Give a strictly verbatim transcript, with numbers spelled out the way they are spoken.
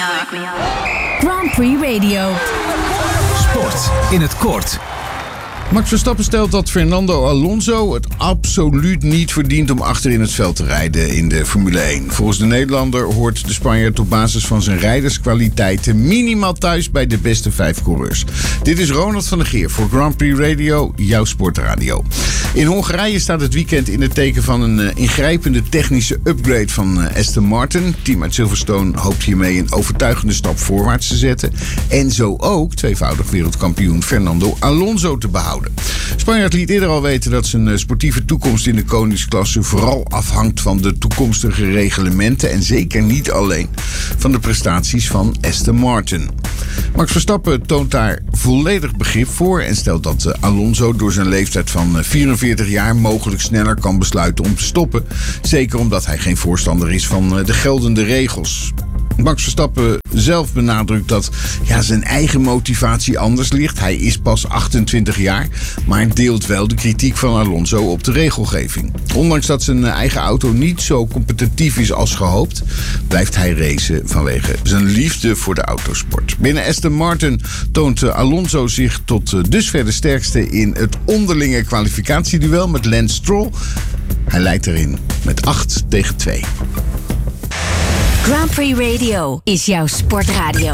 Grand Prix Radio. Sport in het kort. Max Verstappen stelt dat Fernando Alonso het absoluut niet verdient om achter in het veld te rijden in de Formule één. Volgens de Nederlander hoort de Spanjaard op basis van zijn rijderskwaliteiten minimaal thuis bij de beste vijf coureurs. Dit is Ronald van der Geer voor Grand Prix Radio, jouw sportradio. In Hongarije staat het weekend in het teken van een uh, ingrijpende technische upgrade van uh, Aston Martin. Team uit Silverstone hoopt hiermee een overtuigende stap voorwaarts te zetten. En zo ook tweevoudig wereldkampioen Fernando Alonso te behouden. Spanjaard liet eerder al weten dat zijn sportieve toekomst in de koningsklasse vooral afhangt van de toekomstige reglementen en zeker niet alleen van de prestaties van Aston Martin. Max Verstappen toont daar volledig begrip voor en stelt dat Alonso door zijn leeftijd van vierenveertig jaar mogelijk sneller kan besluiten om te stoppen. Zeker omdat hij geen voorstander is van de geldende regels. Max Verstappen zelf benadrukt dat ja, zijn eigen motivatie anders ligt. Hij is pas achtentwintig jaar, maar deelt wel de kritiek van Alonso op de regelgeving. Ondanks dat zijn eigen auto niet zo competitief is als gehoopt, blijft hij racen vanwege zijn liefde voor de autosport. Binnen Aston Martin toont Alonso zich tot dusver de sterkste in het onderlinge kwalificatieduel met Lance Stroll. Hij leidt erin met acht tegen twee. Grand Prix Radio is jouw sportradio.